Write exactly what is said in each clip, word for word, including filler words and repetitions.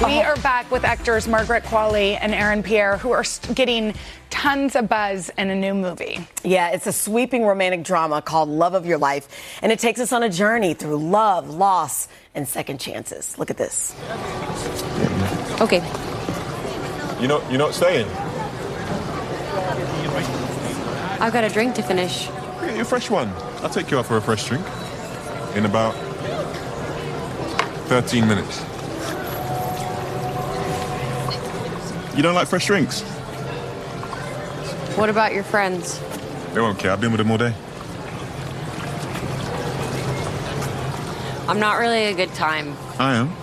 We are back with actors Margaret Qualley and Aaron Pierre, who are getting tons of buzz in a new movie. Yeah, it's a sweeping romantic drama called Love of Your Life, and it takes us on a journey through love, loss, and second chances. Look at this. Okay. You know, you're not staying? I've got a drink to finish. Get you a fresh one. I'll take you out for a fresh drink in about thirteen minutes. You don't like fresh drinks? What about your friends? They won't care. I've been with them all day. I'm not really a good time. I am.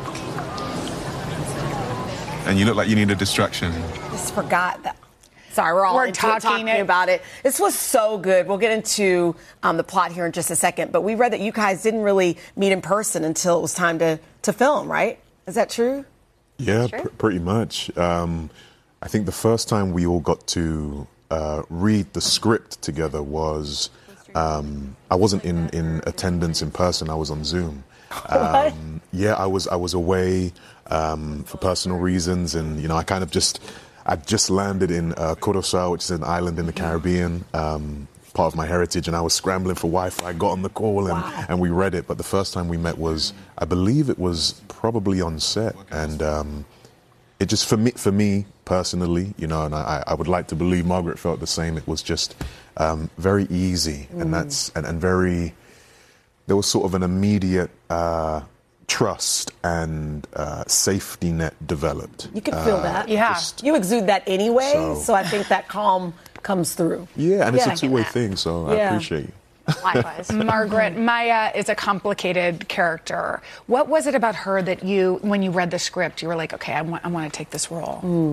And you look like you need a distraction. Just forgot that. Sorry, we're all We're into it, talking talking it. about it. This was so good. We'll get into um, the plot here in just a second. But we read that you guys didn't really meet in person until it was time to, to film, right? Is that true? Yeah, Sure. pr- pretty much. Um, I think the first time we all got to uh, read the script together was um, I wasn't in, in attendance in person. I was on Zoom. Um, yeah, I was I was away um, for personal reasons, and you know I kind of just I just landed in uh, Curaçao, which is an island in the Caribbean, um, part of my heritage, and I was scrambling for Wi-Fi. I got on the call and, Wow. and we read it, but the first time we met was, I believe it was probably on set, and um, it just for me for me personally, you know, and I, I would like to believe Margaret felt the same. It was just um, very easy, Mm. and that's and, and very. There was sort of an immediate uh, trust and uh, safety net developed. You could feel Uh, that. Yeah. just- You exude that anyway, so, So- I think that calm comes through. yeah, and it's Yeah. a two-way thing, so I Yeah. appreciate you. Likewise. Margaret, Maya is a complicated character. What was it about her that you, when you read the script, you were like, okay, I want, I want to take this role?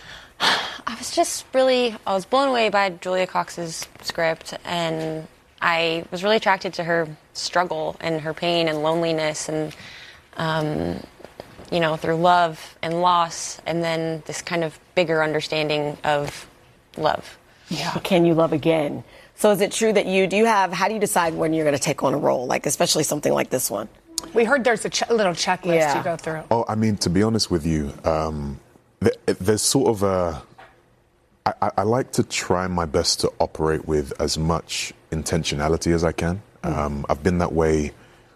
I was just really, I was blown away by Julia Cox's script, and I was really attracted to her struggle and her pain and loneliness, and, um, you know, through love and loss, and then this kind of bigger understanding of love. Yeah. Can you love again? So is it true that you, do you have, how do you decide when you're going to take on a role, like especially something like this one? We heard there's a ch- little checklist Yeah. you go through. Oh, I mean, to be honest with you, um, th- there's sort of a. I, I, I like to try my best to operate with as much intentionality as I can. Um, I've been that way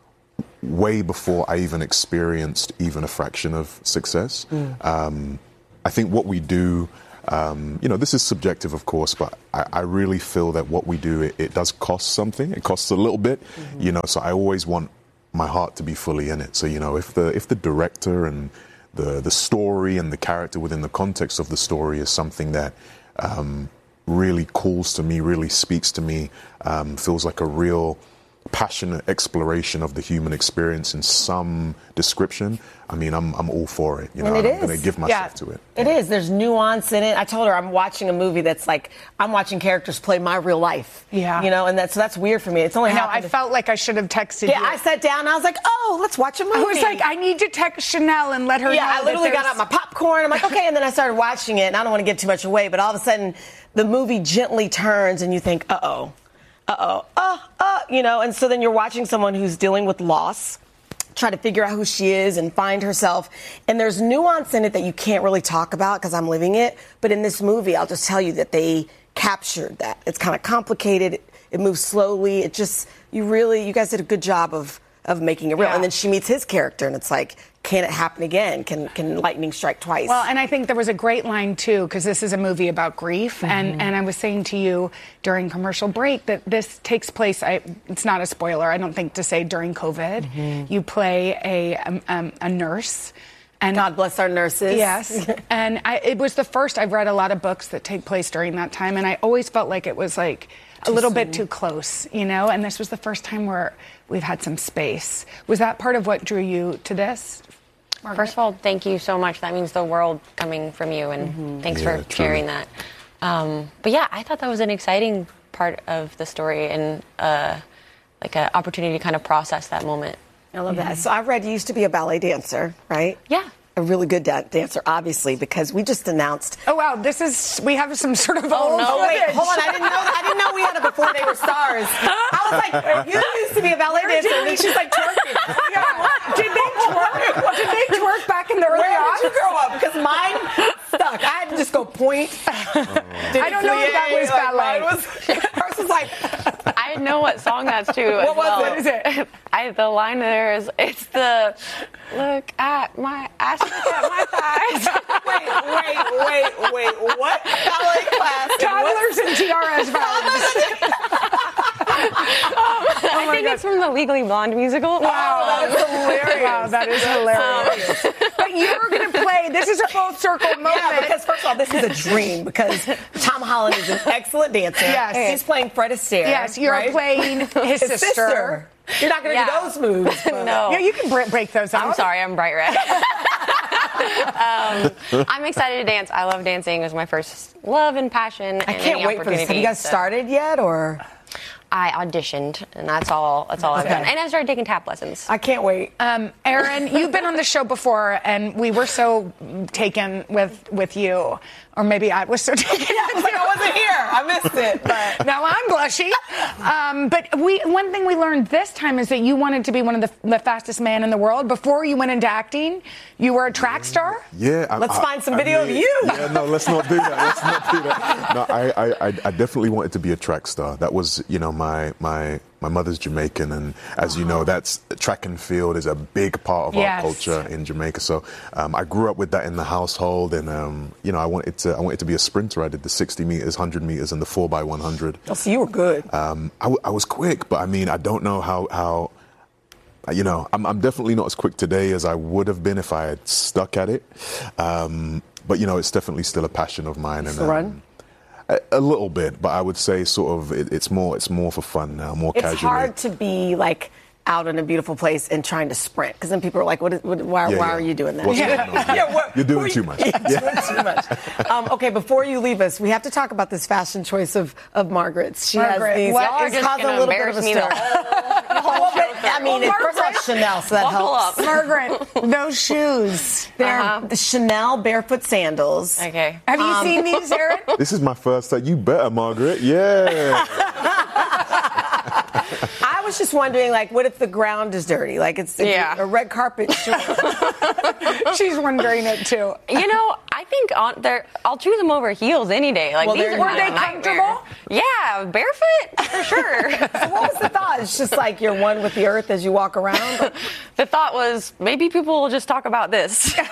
way before I even experienced even a fraction of success. Um, I think what we do, um, you know, this is subjective, of course, but I, I really feel that what we do, it, it does cost something. It costs a little bit, you know, so I always want my heart to be fully in it. So, you know, if the if the director and the the story and the character within the context of the story is something that um, really calls to me, really speaks to me, um, feels like a real passionate exploration of the human experience in some description, I mean, I'm I'm all for it. You know, And it I'm going is. to give myself Yeah. to it. It is. There's nuance in it. I told her I'm watching a movie that's like, I'm watching characters play my real life. Yeah. You know, and that's, so that's weird for me. It's only I know, happened. I felt like I should have texted yeah, you. I sat down and I was like, oh, let's watch a movie. I was like, I need to text Chanel and let her Yeah, know. I literally that got there's- out my popcorn. I'm like, okay, and then I started watching it, and I don't want to give too much away, but all of a sudden, the movie gently turns, and you think, uh-oh, uh-oh, uh, uh, you know, and so then you're watching someone who's dealing with loss, try to figure out who she is and find herself, and there's nuance in it that you can't really talk about because I'm living it, but in this movie, I'll just tell you that they captured that. It's kind of complicated, it, it moves slowly, it just, you really, you guys did a good job of of making it real. Yeah. And then she meets his character, and it's like, can it happen again? Can can lightning strike twice? Well, and I think there was a great line, too, because this is a movie about grief. Mm-hmm. And, and I was saying to you during commercial break that this takes place, I, it's not a spoiler, I don't think, to say during COVID. Mm-hmm. You play a, um, um, a nurse. And God bless our nurses. Yes. And I, it was the first, I've read a lot of books that take place during that time, and I always felt like it was like a little bit too close, you know? And this was the first time where we've had some space. Was that part of what drew you to this? Margaret? First of all, thank you so much. That means the world coming from you, and thanks Yeah, for truly. sharing that. Um, but yeah, I thought that was an exciting part of the story, and uh, like an opportunity to kind of process that moment. I love that. So I read you used to be a ballet dancer, right? Yeah. A really good da- dancer, obviously, because we just announced. Oh, wow, this is, we have some sort of Oh, old no. Oh wait, footage. hold on! I didn't know. I didn't know we had it before they were stars. I was like, you used to be a ballet dancer, and then she's like twerking. Yeah. Did they twerk? Did they twerk back in the early Where feet. I don't know if that was like, ballet. Was, hers was like, I know what song that's too. What as was well. it? What is it? I, the line there is, it's the look at my ass, look at my thighs. wait, wait, wait, wait, what ballet class? Toddlers and tiaras ballet. Oh I think God. it's from the Legally Blonde musical. Wow, that is hilarious. Wow, that is hilarious. But you're going to play. This is a full circle moment. Yeah, because first of all, this is a dream because Tom Holland is an excellent dancer. Yes. He's playing Fred Astaire. Yes, you're right? playing his, His sister. sister. You're not going to Yeah. do those moves. but- No. Yeah, you can break, break those out. I'm sorry, I'm bright red. um, I'm excited to dance. I love dancing. It was my first love and passion. I and can't any wait for this. Have you opportunity, guys so started yet, or? I auditioned, and that's all. That's all I've Okay. done. And I started taking tap lessons. I can't wait. Um, Erin, you've been on the show before, and we were so taken with with you, or maybe I was so taken. It's like I wasn't here. I missed it. But Now I'm blushing. Um, but we one thing we learned this time is that you wanted to be one of the, the fastest man in the world. Before you went into acting, you were a track star. Yeah. I, Let's I- find some I video of mean- you. Yeah, no, let's not do that. Let's not do that. No, I, I, I I definitely wanted to be a track star. That was, you know, my my my mother's Jamaican, and as you know, that's track and field is a big part of Yes. our culture in Jamaica. So um, I grew up with that in the household, and um, you know, I wanted to I wanted to be a sprinter. I did the sixty meters, one hundred meters, and the four by one hundred. oh, so you were good. Um, I, w- I was quick, but I mean, I don't know how how. You know, I'm, I'm definitely not as quick today as I would have been if I had stuck at it. Um, but you know, it's definitely still a passion of mine. And to run? A, a little bit, but I would say sort of it, it's more it's more for fun now, more It's casually. hard to be like out in a beautiful place and trying to sprint because then people are like, "What? Is, what why, Yeah, why yeah. are you doing that?" What's going on? Yeah, what- You're doing who are too you- much. Yeah, doing too much. Um, okay, before you leave us, we have to talk about this fashion choice of, of Margaret's. She Margaret, has these. what Y'all are it's just caused a gonna little bit of embarrass a me the stir. whole, Well, but, I mean, Well, it's first of all, Margaret- Chanel, so that Buckle helps. up. Margaret, those shoes. They're Uh-huh. the Chanel barefoot sandals. Okay. Have you Um, seen these, Erin? This is my first time. You better, Margaret. Yeah. I was just wondering, like, what if the ground is dirty? Like, it's, it's Yeah. a red carpet shoe. She's wondering it too. You know, I think on there, I'll choose them over heels any day. Like Well, these there are you Were not they a nightmare. comfortable? Yeah, barefoot for sure. What was the thought? It's just like you're one with the earth as you walk around. The thought was maybe people will just talk about this. And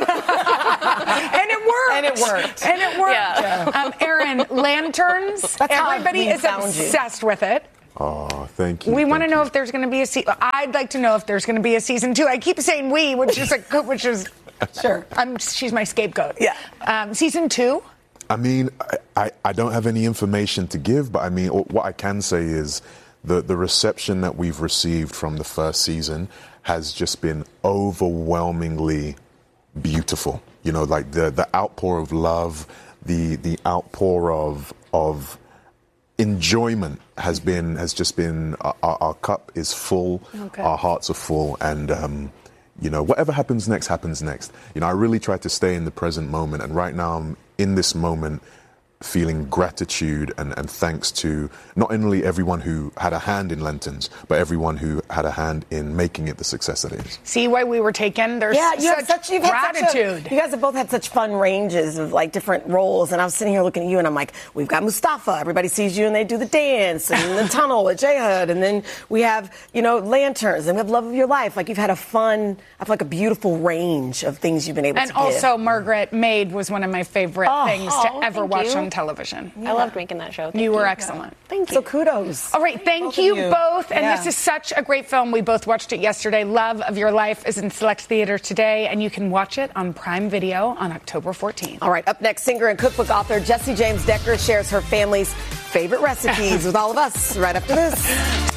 it worked. And it worked. And it worked. Yeah. Um, Erin, lanterns. That's how Everybody we is found you. obsessed with it. Oh, thank you. We want to thank know you. if there's going to be a season. I'd like to know if there's going to be a season two. I keep saying we, which is a, which is Sure. I'm, she's my scapegoat. Yeah. Um, season two. I mean, I, I, I don't have any information to give, but I mean, what I can say is the, the reception that we've received from the first season has just been overwhelmingly beautiful. You know, like the, the outpour of love, the the outpour of of enjoyment has been has just been our, our cup is full, Okay. our hearts are full, and um, you know, whatever happens next happens next. You know, I really try to stay in the present moment, and right now I'm in this moment feeling gratitude and, and thanks to not only everyone who had a hand in Lanterns, but everyone who had a hand in making it the success that it is. See why we were taken? There's Yeah, you such, have such you've had such a- gratitude. you guys have both had such fun ranges of like different roles, and I was sitting here looking at you, and I'm like, we've got Mustafa. Everybody sees you, and they do the dance, and the tunnel with J Hud, and then we have you know Lanterns, and we have Love of Your Life. Like you've had a fun, I feel like a beautiful range of things you've been able And to give. also, Margaret Maid was one of my favorite Oh. things Oh, to ever thank watch you. on television. I loved making that show. Thank You were excellent. Thank you. So kudos. All right, thank Both of you, you. both. And Yeah. this is such a great film. We both watched it yesterday. Love of Your Life is in select theaters today, and you can watch it on Prime Video on October fourteenth. All right, up next, singer and cookbook author Jessie James Decker shares her family's favorite recipes with all of us right after this.